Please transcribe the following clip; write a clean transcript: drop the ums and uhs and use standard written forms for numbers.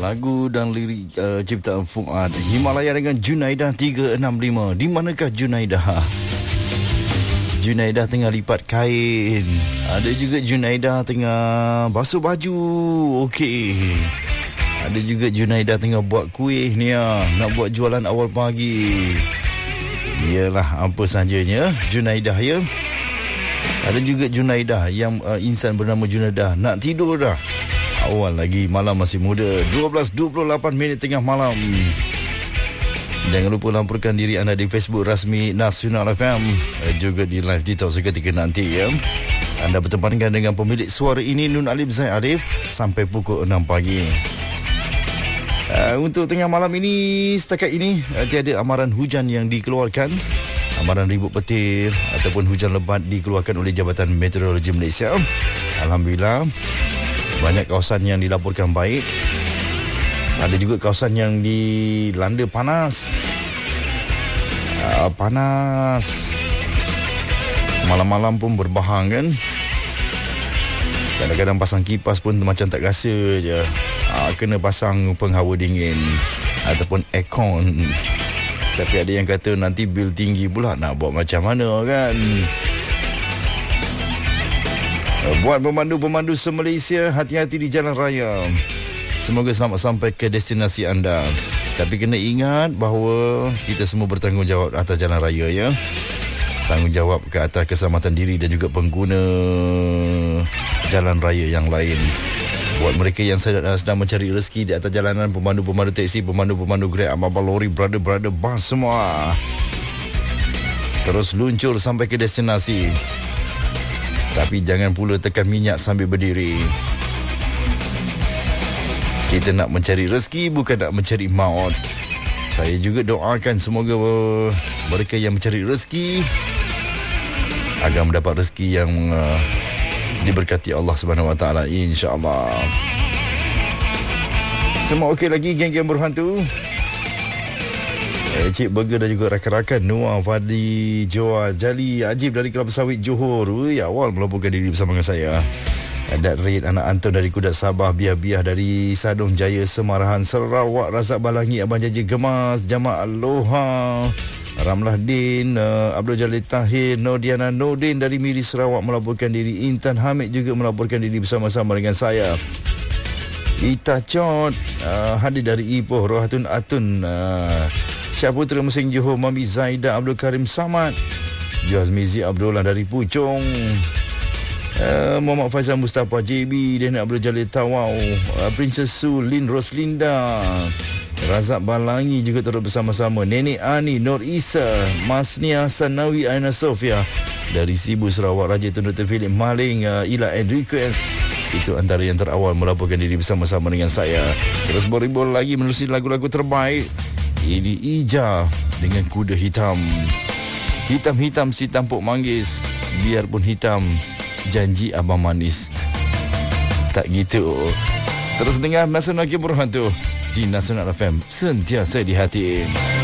Lagu dan lirik ciptaan Fuad. Himalaya dengan Junaidah 365. Di manakah Junaidah? Junaidah tengah lipat kain. Ada juga Junaidah tengah basuh baju. Okey. Ada juga Junaidah tengah buat kuih ni ya. Nak buat jualan awal pagi. Iyalah, apa sahaja Junaidah ya. Ada juga Junaidah yang insan bernama Junaidah nak tidur dah. Awal lagi, malam masih muda. 12.28 minit tengah malam. Jangan lupa lampukan diri anda di Facebook rasmi Nasional FM, juga di live detox seketika nanti ya. Anda bertemankan dengan pemilik suara ini, Nun Alif Zaid Arif, sampai pukul 6 pagi. Untuk tengah malam ini, setakat ini tiada amaran hujan yang dikeluarkan. Amaran ribut petir ataupun hujan lebat dikeluarkan oleh Jabatan Meteorologi Malaysia. Alhamdulillah, banyak kawasan yang dilaporkan baik. Ada juga kawasan yang dilanda panas. Panas. Malam-malam pun berbahang kan. Kadang-kadang pasang kipas pun macam tak rasa je. Kena pasang penghawa dingin ataupun aircon. Tapi ada yang kata nanti bil tinggi pula, nak buat macam mana kan. Buat pemandu-pemandu se-Malaysia, hati-hati di jalan raya. Semoga selamat sampai ke destinasi anda. Tapi kena ingat bahawa kita semua bertanggungjawab atas jalan raya ya. Tanggungjawab ke atas keselamatan diri dan juga pengguna jalan raya yang lain. Buat mereka yang sedang mencari rezeki di atas jalanan, pemandu-pemandu teksi, pemandu-pemandu Grab, abang lori, brother bus semua, terus luncur sampai ke destinasi. Tapi jangan pula tekan minyak sambil berdiri. Kita nak mencari rezeki, bukan nak mencari maut. Saya juga doakan semoga mereka yang mencari rezeki agar mendapat rezeki yang diberkati Allah Subhanahu Wa Taala, insya-Allah. Semua okey lagi geng-geng berhantu. Cik Burger dan juga rakan-rakan Noah, Fadli, Joa, Jali, Ajib dari Kelapa Sawit Johor. Awal melaporkan diri bersama dengan saya. Dat Red, anak Anton dari Kudat Sabah, Biah-Biah dari Sadong Jaya, Semarahan, Sarawak, Razak Balangi, Abang Jaji Gemas, Jamaah Aloha, Ramlah Din, Abdul Jalil Tahir, Nordiana Nordin dari Miri Sarawak melaporkan diri. Intan Hamid juga melaporkan diri bersama-sama dengan saya. Ita Chot hadir dari Ipoh, Rohatun Atun, Syaputra Mesing Johor, Mami Zaida, Abdul Karim Samad, Jazmizi Abdullah dari Puchong, Muhammad Faizal Mustafa JB, Dena Abdul Jalil Tawau, Princess Su, Lin Roslinda, Razak Balangi juga turut bersama-sama, Nenek Ani, Nur Isa, Masnia Sanawi, Aina Sofia dari Sibu Sarawak, Raja Tun Dr. Philip Maling, Ila and Request. Itu antara yang terawal melaporkan diri bersama-sama dengan saya. Terus berimbul lagi menerusi lagu-lagu terbaik. Ini Ija dengan Kuda Hitam. Hitam-hitam si tampuk manggis, biarpun hitam janji abang manis. Tak gitu. Terus dengar Nasional Berhantu di Nasional FM, sentiasa di hati.